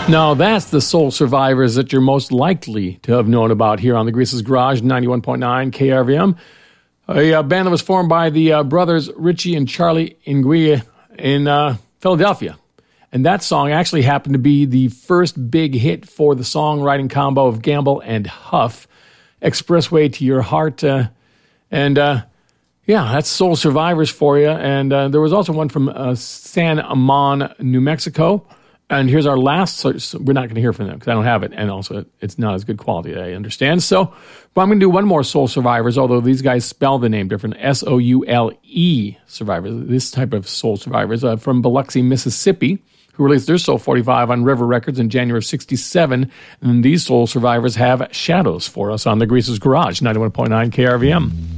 Now, that's the Soul Survivors that you're most likely to have known about here on the Grease's Garage, 91.9 KRVM. A band that was formed by the brothers Richie and Charlie Nguyen in Philadelphia. And that song actually happened to be the first big hit for the songwriting combo of Gamble and Huff, Expressway to Your Heart. That's Soul Survivors for you. And there was also one from San Amon, New Mexico. And here's our last, so we're not going to hear from them because I don't have it. And also, it's not as good quality, I understand. So, but I'm going to do one more Soul Survivors, although these guys spell the name different. Soule Survivors, this type of Soul Survivors from Biloxi, Mississippi, who released their Soul 45 on River Records in January of 67. And these Soul Survivors have Shadows for us on the Grease's Garage, 91.9 KRVM.